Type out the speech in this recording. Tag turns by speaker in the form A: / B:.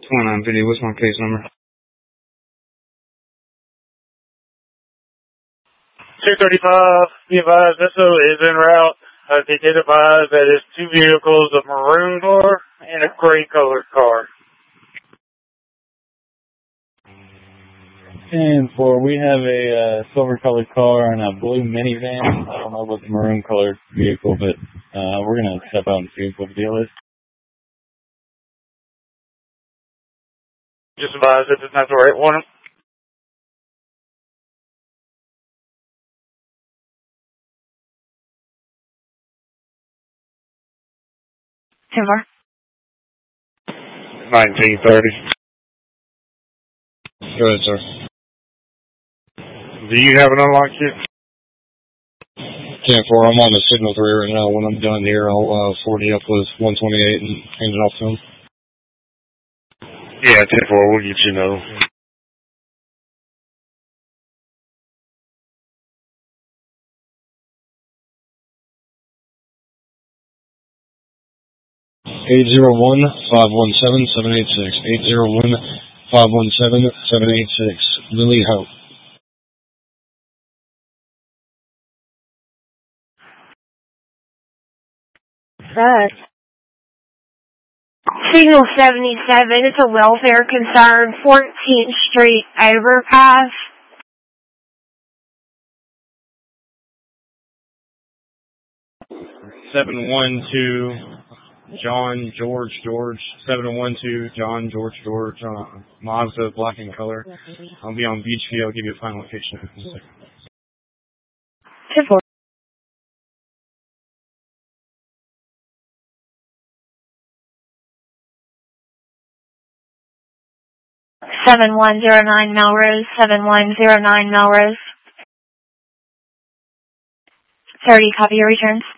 A: 2950, what's my case number?
B: 235, be advised, vessel is en route. They did advise that it's two vehicles, a maroon car and a gray colored car.
C: 10-4, we have a silver colored car and a blue minivan. I don't know about the maroon colored vehicle, but we're going to step out and see what the deal is.
B: Just advise if it's not the right one.
D: Timber.
A: 1930. Go ahead, sir. Do you have an unlock kit? 10-4, I'm on the signal 3 right now. When I'm done here, I'll 40 up with 128 and hand it off to him. Yeah, 10-4, we'll get you another. (801-517-786). 801-517-786. Lily Hope.
D: Signal 77, it's a welfare concern, 14th Street overpass.
A: 712 John George 712 John George Mazda, black in color. I'll be on Beachview. I'll give you a final location in a second.
D: 10-4. (7109 Melrose, 7109 Melrose). 30, copy your returns.